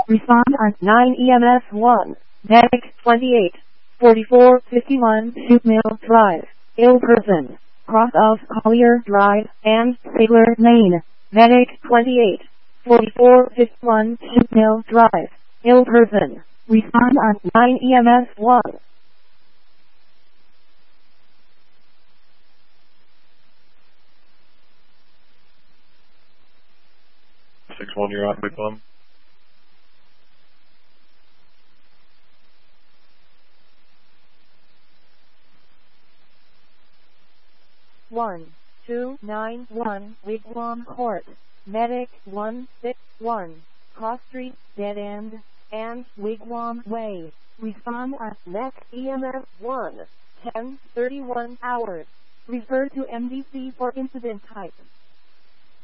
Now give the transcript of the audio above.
Respond on 9 EMS 1. Medic 28. 4451 Shoot Mill Drive. Ill person. Cross of Collier Drive and Sailor Lane. Medic 28. 4451 Shoot Mill Drive. Ill person. Respond on 9 EMS 1. 6-1, you're on, Big Bum. One, 291 Wigwam Court. Medic 161. Cross Street, Dead End, and Wigwam Way. Respond at next EMS 1. 10:31 hours. Refer to MDC for incident type.